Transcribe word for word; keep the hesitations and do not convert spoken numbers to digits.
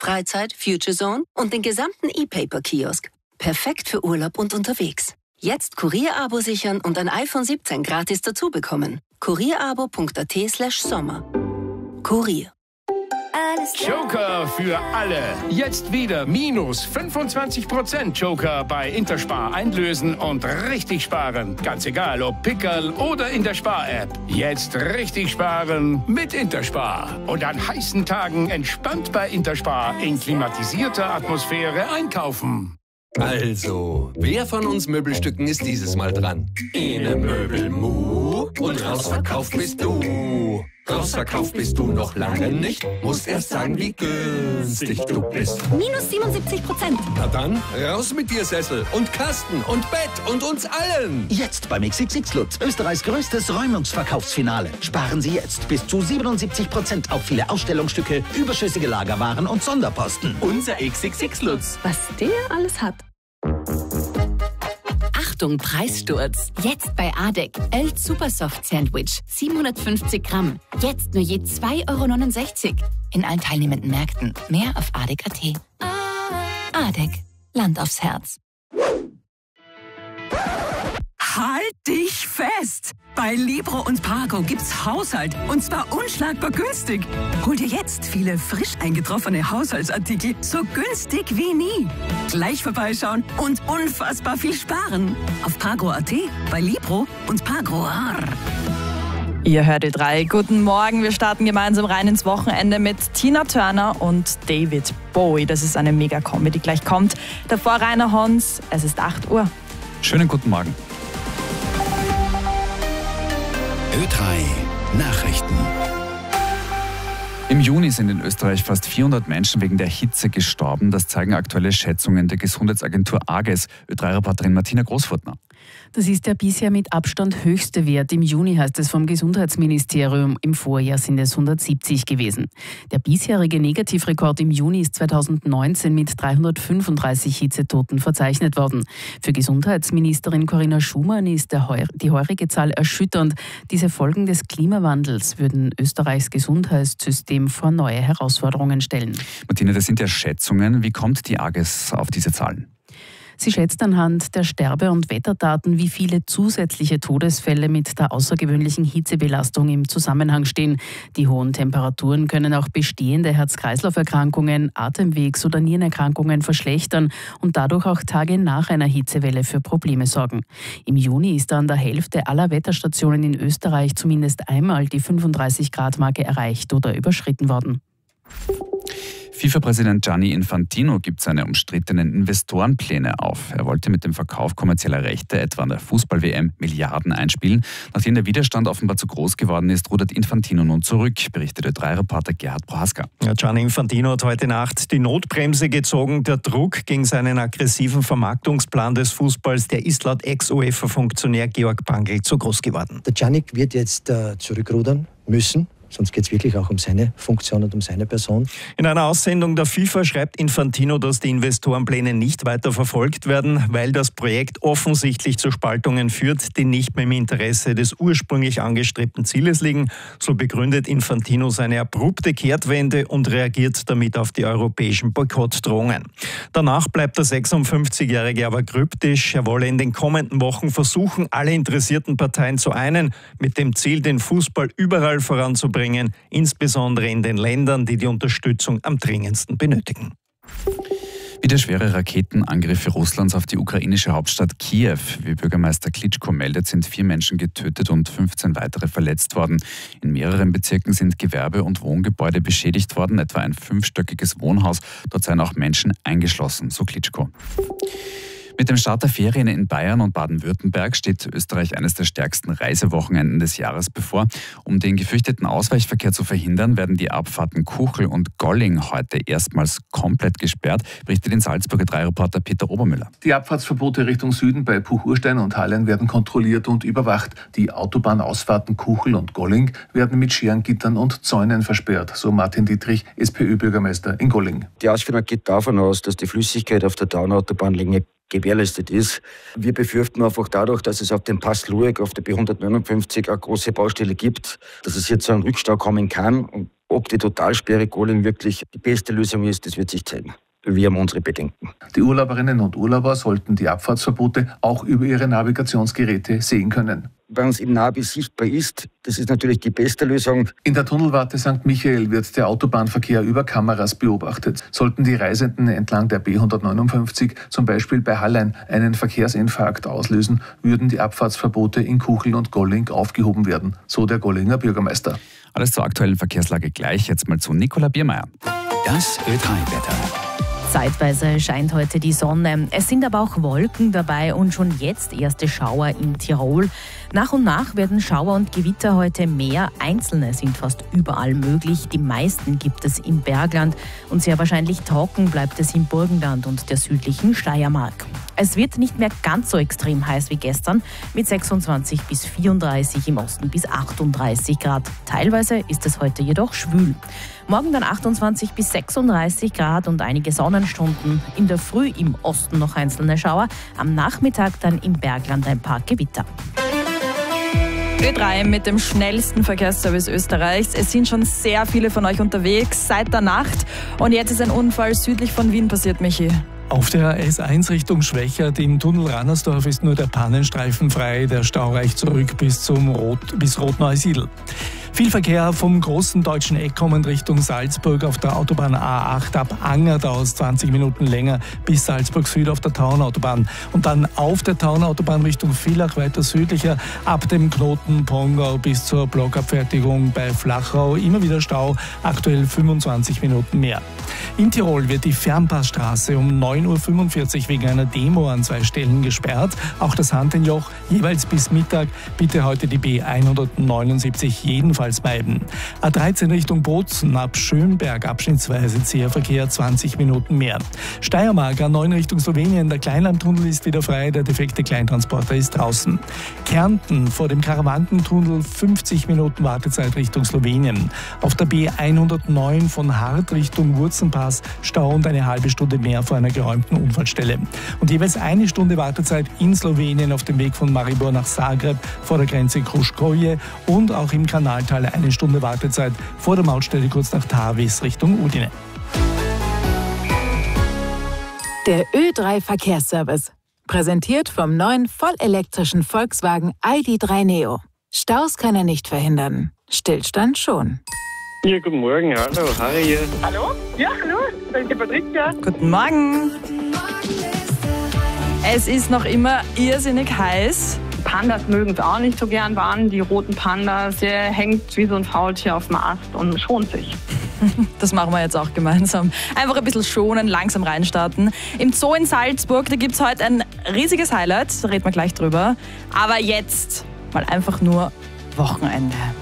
Freizeit, Future Zone und den gesamten E-Paper-Kiosk. Perfekt für Urlaub und unterwegs. Jetzt Kurier-Abo sichern und ein iPhone siebzehn gratis dazu bekommen. kurierabo punkt at slash sommer. Kurier. Joker für alle. Jetzt wieder minus fünfundzwanzig Prozent Joker bei Interspar einlösen und richtig sparen. Ganz egal, ob Pickerl oder in der Spar-App. Jetzt richtig sparen mit Interspar. Und an heißen Tagen entspannt bei Interspar in klimatisierter Atmosphäre einkaufen. Also, wer von uns Möbelstücken ist dieses Mal dran? Ene Möbelmu und rausverkauft bist du. Rausverkauft bist du noch lange nicht. Musst erst sagen, wie günstig du bist. Minus siebenundsiebzig Prozent. Na dann, raus mit dir, Sessel und Kasten und Bett und uns allen. Jetzt beim X X X Lutz, Österreichs größtes Räumungsverkaufsfinale. Sparen Sie jetzt bis zu siebenundsiebzig Prozent auf viele Ausstellungsstücke, überschüssige Lagerwaren und Sonderposten. Unser X X X Lutz. Was der alles hat. Achtung, Preissturz. Jetzt bei Adek. El Supersoft Sandwich. siebenhundertfünfzig Gramm. Jetzt nur je zwei Euro neunundsechzig. In allen teilnehmenden Märkten. Mehr auf adek punkt at. Adek. Land aufs Herz. Halt dich fest! Bei Libro und Pago gibt's Haushalt und zwar unschlagbar günstig. Hol dir jetzt viele frisch eingetroffene Haushaltsartikel so günstig wie nie. Gleich vorbeischauen und unfassbar viel sparen. Auf Pago punkt at, bei Libro und Pago. Ihr hört Ö drei. Guten Morgen. Wir starten gemeinsam rein ins Wochenende mit Tina Turner und David Bowie. Das ist eine Mega-Kombi, die gleich kommt. Davor Rainer Hons. Es ist acht Uhr. Schönen guten Morgen. Ö drei Nachrichten. Im Juni sind in Österreich fast vierhundert Menschen wegen der Hitze gestorben. Das zeigen aktuelle Schätzungen der Gesundheitsagentur AGES. Ö drei Reporterin Martina Großfurtner. Das ist der bisher mit Abstand höchste Wert. Im Juni heißt es vom Gesundheitsministerium. Im Vorjahr sind es hundertsiebzig gewesen. Der bisherige Negativrekord im Juni ist zweitausendneunzehn mit dreihundertfünfunddreißig Hitzetoten verzeichnet worden. Für Gesundheitsministerin Corinna Schumann ist der Heu- die heurige Zahl erschütternd. Diese Folgen des Klimawandels würden Österreichs Gesundheitssystem vor neue Herausforderungen stellen. Martina, das sind ja Schätzungen. Wie kommt die AGES auf diese Zahlen? Sie schätzt anhand der Sterbe- und Wetterdaten, wie viele zusätzliche Todesfälle mit der außergewöhnlichen Hitzebelastung im Zusammenhang stehen. Die hohen Temperaturen können auch bestehende Herz-Kreislauf-Erkrankungen, Atemwegs- oder Nierenerkrankungen verschlechtern und dadurch auch Tage nach einer Hitzewelle für Probleme sorgen. Im Juni ist an der Hälfte aller Wetterstationen in Österreich zumindest einmal die fünfunddreißig Grad Marke erreicht oder überschritten worden. FIFA-Präsident Gianni Infantino gibt seine umstrittenen Investorenpläne auf. Er wollte mit dem Verkauf kommerzieller Rechte, etwa an der Fußball-W M, Milliarden einspielen. Nachdem der Widerstand offenbar zu groß geworden ist, rudert Infantino nun zurück, berichtet Ö drei Reporter Gerhard Prohaska. Ja, Gianni Infantino hat heute Nacht die Notbremse gezogen. Der Druck gegen seinen aggressiven Vermarktungsplan des Fußballs, der ist laut Ex-UEFA-Funktionär Georg Bangl zu groß geworden. Der Gianni wird jetzt äh, zurückrudern müssen. Sonst geht es wirklich auch um seine Funktion und um seine Person. In einer Aussendung der FIFA schreibt Infantino, dass die Investorenpläne nicht weiter verfolgt werden, weil das Projekt offensichtlich zu Spaltungen führt, die nicht mehr im Interesse des ursprünglich angestrebten Zieles liegen. So begründet Infantino seine abrupte Kehrtwende und reagiert damit auf die europäischen Boykottdrohungen. Danach bleibt der sechsundfünfzigjährige aber kryptisch. Er wolle in den kommenden Wochen versuchen, alle interessierten Parteien zu einen, mit dem Ziel, den Fußball überall voranzubringen, insbesondere in den Ländern, die die Unterstützung am dringendsten benötigen. Wieder schwere Raketenangriffe Russlands auf die ukrainische Hauptstadt Kiew. Wie Bürgermeister Klitschko meldet, sind vier Menschen getötet und fünfzehn weitere verletzt worden. In mehreren Bezirken sind Gewerbe- und Wohngebäude beschädigt worden, etwa ein fünfstöckiges Wohnhaus. Dort seien auch Menschen eingeschlossen, so Klitschko. Mit dem Start der Ferien in Bayern und Baden-Württemberg steht Österreich eines der stärksten Reisewochenenden des Jahres bevor. Um den gefürchteten Ausweichverkehr zu verhindern, werden die Abfahrten Kuchel und Golling heute erstmals komplett gesperrt, berichtet in Salzburger drei Reporter Peter Obermüller. Die Abfahrtsverbote Richtung Süden bei Buchurstein und Hallein werden kontrolliert und überwacht. Die Autobahnausfahrten Kuchel und Golling werden mit Scherengittern und Zäunen versperrt, so Martin Dietrich, SPÖ-Bürgermeister in Golling. Die Ausführung geht davon aus, dass die Flüssigkeit auf der Donauautobahn gewährleistet ist. Wir befürchten einfach dadurch, dass es auf dem Pass Lueg, auf der B hundertneunundfünfzig, eine große Baustelle gibt, dass es hier zu einem Rückstau kommen kann. Und ob die Totalsperre Golling wirklich die beste Lösung ist, das wird sich zeigen. Wir haben unsere Bedenken. Die Urlauberinnen und Urlauber sollten die Abfahrtsverbote auch über ihre Navigationsgeräte sehen können. Bei uns im Navi sichtbar ist, das ist natürlich die beste Lösung. In der Tunnelwarte Sankt Michael wird der Autobahnverkehr über Kameras beobachtet. Sollten die Reisenden entlang der B hundertneunundfünfzig zum Beispiel bei Hallein einen Verkehrsinfarkt auslösen, würden die Abfahrtsverbote in Kuchel und Golling aufgehoben werden, so der Gollinger Bürgermeister. Alles zur aktuellen Verkehrslage gleich. Jetzt mal zu Nicola Biermeier. Das Ö drei Wetter. Zeitweise scheint heute die Sonne. Es sind aber auch Wolken dabei und schon jetzt erste Schauer in Tirol. Nach und nach werden Schauer und Gewitter heute mehr. Einzelne sind fast überall möglich. Die meisten gibt es im Bergland. Und sehr wahrscheinlich trocken bleibt es im Burgenland und der südlichen Steiermark. Es wird nicht mehr ganz so extrem heiß wie gestern, mit sechsundzwanzig bis vierunddreißig, im Osten bis achtunddreißig Grad. Teilweise ist es heute jedoch schwül. Morgen dann achtundzwanzig bis sechsunddreißig Grad und einige Sonnenstunden. In der Früh im Osten noch einzelne Schauer, am Nachmittag dann im Bergland ein paar Gewitter. Ö drei mit dem schnellsten Verkehrsservice Österreichs. Es sind schon sehr viele von euch unterwegs seit der Nacht. Und jetzt ist ein Unfall südlich von Wien passiert, Michi. Auf der S eins Richtung Schwächert im Tunnel Rannersdorf ist nur der Pannenstreifen frei. Der Stau reicht zurück bis zum Rot, bis Rotneusiedl. Viel Verkehr vom großen deutschen Eck kommend Richtung Salzburg auf der Autobahn A acht ab Angert aus, zwanzig Minuten länger bis Salzburg Süd auf der Taunautobahn. Und dann auf der Taunautobahn Richtung Villach weiter südlicher ab dem Knoten Pongau bis zur Blockabfertigung bei Flachau. Immer wieder Stau, aktuell fünfundzwanzig Minuten mehr. In Tirol wird die Fernpassstraße um neun Uhr fünfundvierzig wegen einer Demo an zwei Stellen gesperrt. Auch das Hantenjoch jeweils bis Mittag. Bitte heute die B hundertneunundsiebzig jedenfalls meiden. A dreizehn Richtung Bozen ab Schönberg abschnittsweise zäher Verkehr, zwanzig Minuten mehr. Steiermark A neun Richtung Slowenien. Der Kleinlandtunnel ist wieder frei. Der defekte Kleintransporter ist draußen. Kärnten vor dem Karawankentunnel fünfzig Minuten Wartezeit Richtung Slowenien. Auf der B hundertneun von Hart Richtung Wurzenpass Stau und eine halbe Stunde mehr vor einer geräumten Unfallstelle. Und jeweils eine Stunde Wartezeit in Slowenien auf dem Weg von Maribor nach Zagreb vor der Grenze Kruškoje und auch im Kanaltal eine Stunde Wartezeit vor der Mautstelle kurz nach Tavis Richtung Udine. Der Ö drei Verkehrsservice. Präsentiert vom neuen vollelektrischen Volkswagen I D drei Neo. Staus kann er nicht verhindern. Stillstand schon. Ja, guten Morgen, hallo, Harry hier. Hallo? Ja, hallo, da ist die Patricia. Guten Morgen. Es ist noch immer irrsinnig heiß. Pandas mögen es auch nicht so gern warnen. Die roten Pandas, der hängt wie so ein Faultier auf dem Ast und schont sich. Das machen wir jetzt auch gemeinsam. Einfach ein bisschen schonen, langsam reinstarten. Im Zoo in Salzburg, da gibt es heute ein riesiges Highlight, da reden wir gleich drüber. Aber jetzt mal einfach nur Wochenende.